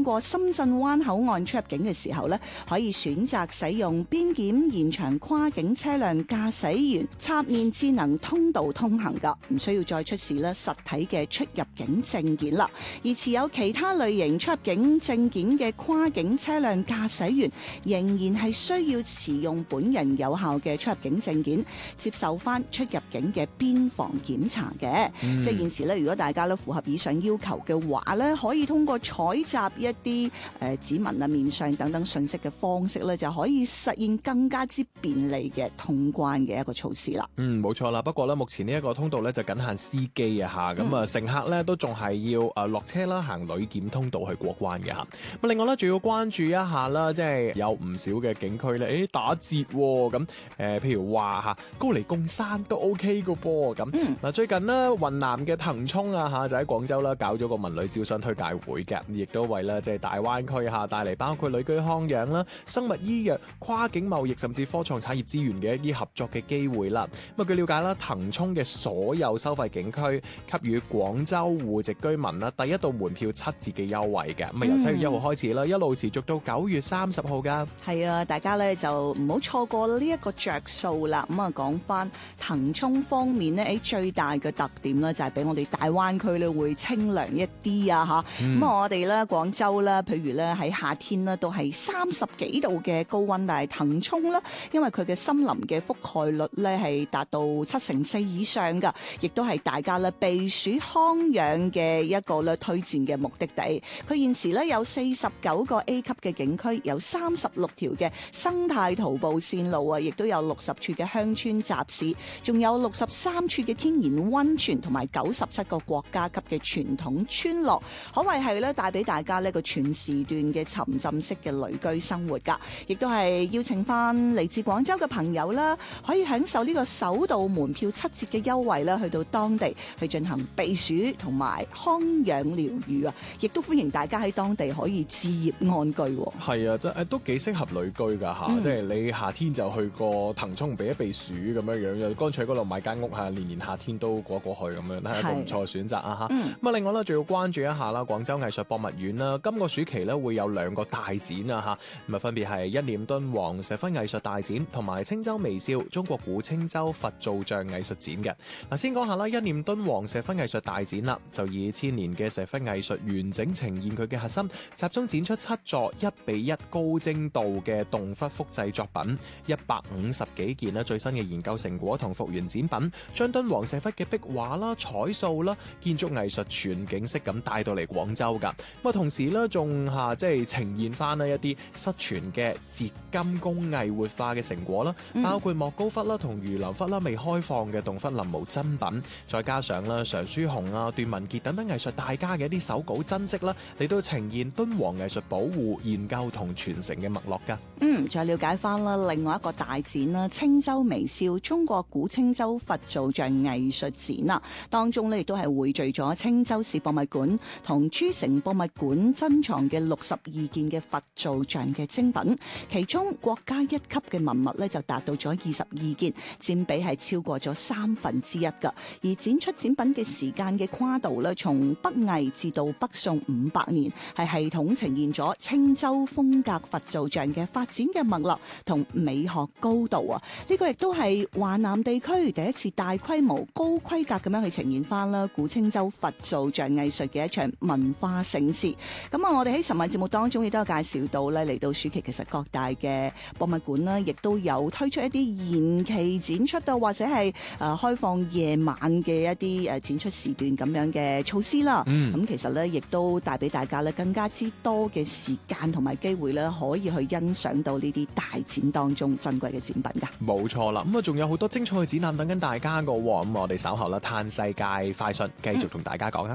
經過深圳灣口岸出入境嘅時候咧，可以選擇使用邊檢延長跨境車輛駕駛員插面智能通道通行㗎，唔需要再出示咧實體嘅出入境證件啦。而持有其他類型出入境證件嘅跨境車輛駕駛員，仍然係需要持用本人有效嘅出入境證件，接受翻出入境嘅邊防檢查嘅。即係現時咧，如果大家咧符合以上要求嘅話咧，可以通過採集一啲指紋啊、面相等等信息嘅方式咧，就可以實現更加之便利嘅通關嘅一個措施啦。 冇錯啦。不過咧，目前呢一個通道咧就僅限司機啊嚇，咁啊乘客咧都仲係要落車啦，行旅檢通道去過關嘅嚇。咁另外咧，仲要關注一下啦，即係有唔少嘅景區咧，打折喎咁譬如話嚇高黎貢山都 OK 嘅噃咁。嗱最近呢，雲南嘅騰衝啊嚇就喺廣州啦搞咗個文旅招商推介會嘅，亦都為咧即係大灣區嚇帶嚟包括旅居康養啦、生物醫藥、跨境貿易甚至科創產業資源嘅一啲合作嘅機會啦。咁啊據了解啦，騰衝嘅所有收費景區給予廣州戶籍居民啦第一度門票7折嘅優惠嘅，咁啊由7月1號開始啦，一路持續到9月30號㗎。 係啊，大家咧就唔好錯過呢一個着數啦。咁啊講翻騰衝方面咧，最大嘅特點咧就係俾我哋大灣區咧會清涼一啲啊嚇。咁我哋咧廣州啦，譬如咧喺夏天咧都係30幾度嘅高溫，但係騰衝啦，因為佢嘅森林嘅覆蓋率咧係達到74%以上㗎，亦都係大家咧避暑康養嘅一個咧推薦嘅目的地。佢現時咧有49個 A 級嘅景區，有36條嘅生態徒步線路啊，亦都有60處嘅鄉村集市，仲有63處嘅天然溫泉同埋97個國家級嘅傳統村落，可謂係咧帶俾大家呢個全時段嘅沉浸式嘅旅居生活㗎。亦都係邀請翻嚟自廣州嘅朋友啦，可以享受呢個首度門票7折嘅優惠啦，去到當地去進行避暑同埋康養療愈啊！亦都歡迎大家喺當地可以置業安居。 係啊，都幾適合旅居㗎嚇，即係你夏天就去個騰衝避一避暑咁樣樣，又乾脆嗰度買間屋嚇，年夏天都過去咁樣，係一個唔錯嘅選擇啊嚇。咁啊，另外咧仲要關注一下啦，廣州藝術博物院啦，今個暑期咧會有2個大展啊嚇，咁啊分別係一念敦煌石窟藝術大展同埋青州微笑中國古青州佛造像藝術展嘅。嗱，先講下啦，一念敦煌石窟藝術大展啦，就以千年嘅石窟藝術完整呈現佢嘅核心，集中展出7座1:1高精度嘅動窟複製作品，150幾件啦最新嘅研究成果同復原展品，將敦煌石窟嘅壁畫啦、彩塑啦、建築藝術全景式咁帶到嚟廣州㗎。咁啊，同時咧仲即係呈現翻呢一啲失傳嘅截金工藝活化嘅成果啦，包括莫高窟啦同魚林窟啦未開放嘅洞窟臨摹真品，再加上啦常書雄啊、段文傑等等藝術大家嘅一啲手稿真跡啦，嚟到呈現敦煌藝術保護、研究同傳承嘅脈絡㗎。 再了解翻啦，另外一個大展啦，青州微笑中國古青州佛造像藝術展啦，當中咧亦都係匯聚咗青州市博物館同諸城博物館珍藏嘅62件嘅佛造像嘅精品，其中國家1級嘅文物咧就達到咗22件，佔比係超過咗1/3㗎。而展出展品嘅時間嘅跨度咧，從北魏至到北宋500年，係系統呈現咗青州風格佛造像嘅發展嘅脈絡同美學高度啊！呢個亦都係華南地區第一次大規模高規格咁樣去呈現翻啦古青州佛造像藝術嘅一場文化盛事。咁啊，我哋喺尋晚節目當中亦都有介紹到咧，嚟到暑期其實各大嘅博物館啦，亦都有推出一啲延期展出到或者係開放夜晚嘅一啲展出時段咁樣嘅措施啦。咁其實咧亦都帶俾大家咧更加之多嘅時間同埋機會咧，可以去欣賞到呢啲大展當中珍貴嘅展品㗎。 冇錯啦，咁啊仲有好多精彩嘅展覽等緊大家㗎喎。咁我哋稍後啦，嘆世界快訊繼續同大家講啦。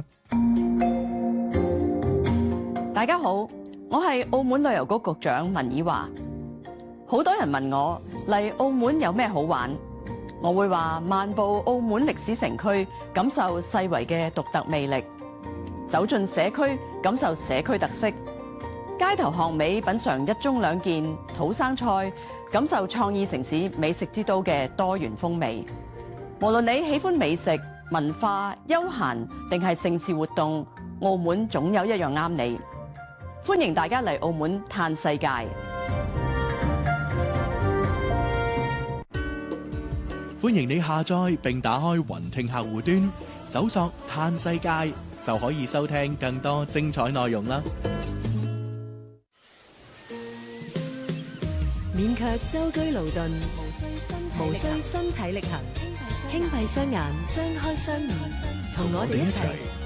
大家好，我係澳門旅遊局局長文以華。好多人問我嚟澳門有咩好玩，我會話漫步澳門歷史城區，感受世遺嘅獨特魅力；走進社區，感受社區特色；街頭巷尾品嚐一盅兩件土生菜，感受創意城市美食之都嘅多元風味。無論你喜歡美食、文化、休閒定係盛事活動，澳門總有一樣啱你。 歡迎大家嚟澳門嘆世界。 歡迎你下載並打開雲聽客戶端，搜索嘆世界就可以收聽更多精彩內容啦。 免卻舟車勞頓，無需身體力行，輕閉雙眼，張開雙耳，同我哋一齊